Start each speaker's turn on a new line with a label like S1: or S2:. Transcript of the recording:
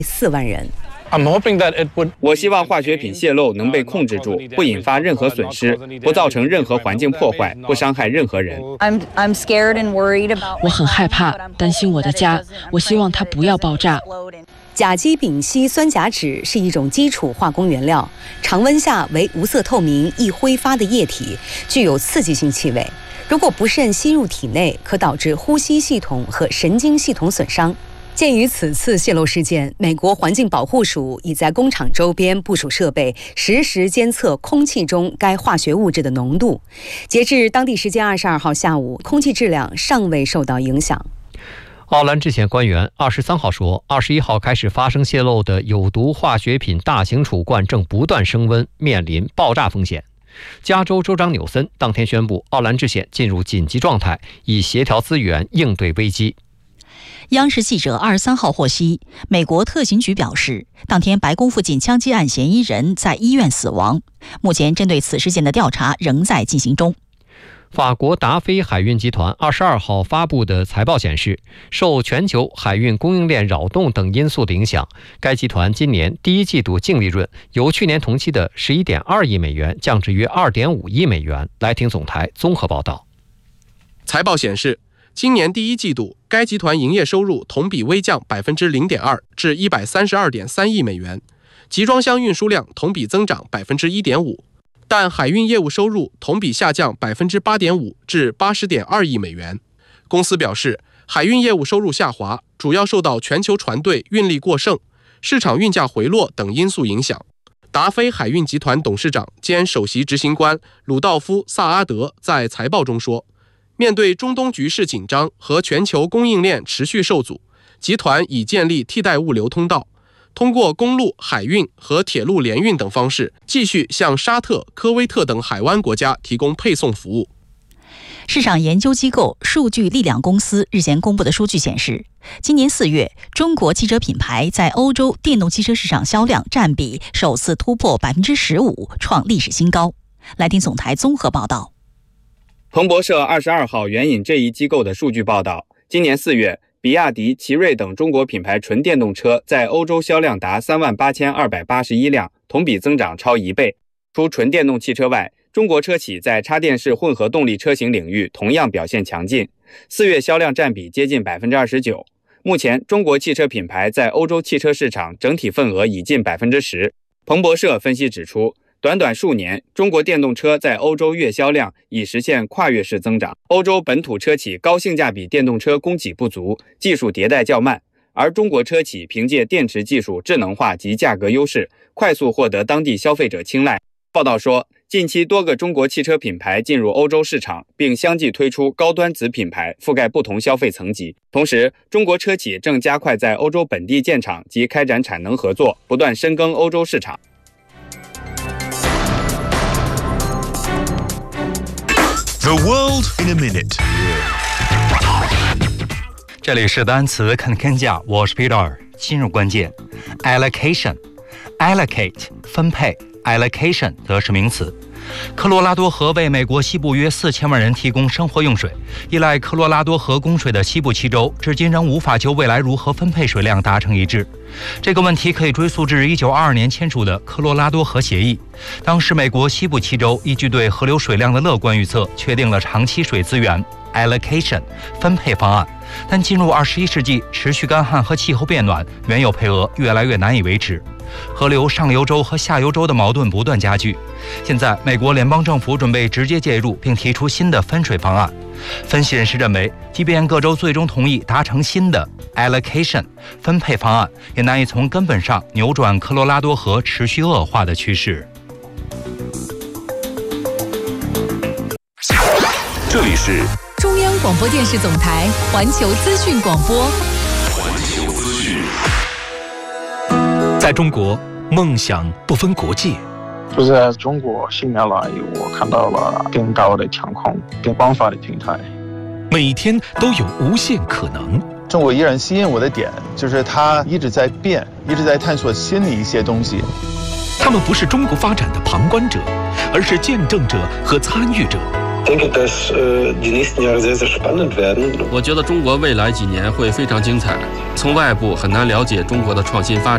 S1: 4万人。
S2: 我希望化学品泄漏能被控制住，不引发任何损失，不造成任何环境破坏，不伤害任何人。
S3: 我很害怕，担心我的家，我希望它不要爆炸。
S1: 甲基丙烯酸甲酯是一种基础化工原料，常温下为无色透明、易挥发的液体，具有刺激性气味。如果不慎吸入体内，可导致呼吸系统和神经系统损伤。鉴于此次泄漏事件，美国环境保护署已在工厂周边部署设备，实时监测空气中该化学物质的浓度。截至当地时间22号下午，空气质量尚未受到影响。
S4: 奥兰治县官员23号说，21号开始发生泄漏的有毒化学品大型储罐正不断升温，面临爆炸风险。加州州长纽森当天宣布，奥兰治县进入紧急状态，以协调资源应对危机。
S5: 央视记者23号获悉，美国特勤局表示，当天白宫附近枪击案嫌疑人在医院死亡。目前针对此事件的调查仍在进行中。
S4: 法国达菲海运集团22号发布的财报显示，受全球海运供应链扰动等因素的影响，该集团今年第一季度净利润由去年同期的11.2亿美元降至约2.5亿美元。来听总台综合报道。
S6: 财报显示，今年第一季度，该集团营业收入同比微降 0.2% 至 132.3 亿美元，集装箱运输量同比增长 1.5%， 但海运业务收入同比下降 8.5% 至 80.2 亿美元。公司表示，海运业务收入下滑主要受到全球船队运力过剩、市场运价回落等因素影响。达菲海运集团董事长兼首席执行官鲁道夫·萨阿德在财报中说，面对中东局势紧张和全球供应链持续受阻，集团已建立替代物流通道，通过公路、海运和铁路联运等方式，继续向沙特、科威特等海湾国家提供配送服务。
S5: 市场研究机构数据力量公司日前公布的数据显示，今年4月，中国汽车品牌在欧洲电动汽车市场销量占比首次突破 15%， 创历史新高。来听总台综合报道。
S2: 彭博社22号援引这一机构的数据报道，今年4月，比亚迪、奇瑞等中国品牌纯电动车在欧洲销量达38281辆，同比增长超1倍。除纯电动汽车外，中国车企在插电式混合动力车型领域同样表现强劲，4月销量占比接近 29%。目前，中国汽车品牌在欧洲汽车市场整体份额已近 10%。彭博社分析指出，短短数年，中国电动车在欧洲月销量已实现跨越式增长。欧洲本土车企高性价比电动车供给不足，技术迭代较慢，而中国车企凭借电池技术智能化及价格优势，快速获得当地消费者青睐。报道说，近期多个中国汽车品牌进入欧洲市场，并相继推出高端子品牌，覆盖不同消费层级。同时，中国车企正加快在欧洲本地建厂及开展产能合作，不断深耕欧洲市场。
S7: The world in a minute。
S8: 这里是单词看天下，我是 Peter。今日关键 allocate 分配， allocation 则是名词。科罗拉多河为美国西部约4000万人提供生活用水，依赖科罗拉多河供水的西部7州至今仍无法就未来如何分配水量达成一致。这个问题可以追溯至1922年签署的科罗拉多河协议，当时美国西部7州依据对河流水量的乐观预测，确定了长期水资源 allocation 分配方案。但进入21世纪，持续干旱和气候变暖，原有配额越来越难以维持，河流上游州和下游州的矛盾不断加剧。现在，美国联邦政府准备直接介入，并提出新的分水方案。分析人士认为，即便各州最终同意达成新的 allocation 分配方案，也难以从根本上扭转科罗拉多河持续恶化的趋势。
S7: 这里是
S9: 中央广播电视总台环球资讯广播。
S7: 环球资讯。
S10: 在中国，梦想不分国界。
S11: 就是在中国新年来，我看到了更高的天空、更广泛的平台，
S10: 每天都有无限可能。
S12: 中国依然吸引我的点就是它一直在变，一直在探索新的一些东西。
S10: 他们不是中国发展的旁观者，而是见证者和参与者。
S13: 我觉得中国未来几年会非常精彩。从外部很难了解中国的创新发展。